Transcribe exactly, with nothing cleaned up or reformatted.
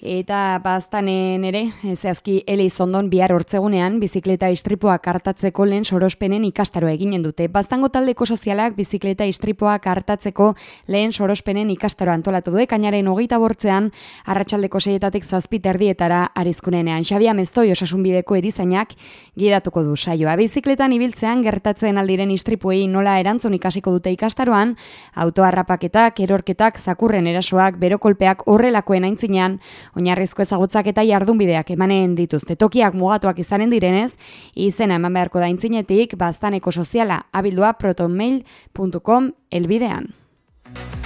Eta baztanen ere, zehazki Elizondon bihar hortzegunean, bizikleta istripuak hartatzeko lehen sorospenen ikastaroa eginen dute. Baztango taldeko sozialak bizikleta istripuak hartatzeko lehen sorospenen ikastaroa antolatu du, ekainaren hogeita bortzean, arratsaldeko seietatik zazpi terdietara arizkunenean. Xabi Ameztoi osasunbideko erizainak gidatuko du saioa. Bizikletan ibiltzean gertatzen aldiren istripuei nola erantzun ikasiko dute ikastaroan, autoharrapaketak, erorketak, zakurren erasoak, berokolpeak horrelakoen aintzinean, oinarrizko ezagutzak eta jardunbideak emanen dituzte. Tokiak mugatuak izanen direnez, izena eman beharko da aintzinetik, baztaneko soziala abildua protonmail puntu com elbidean.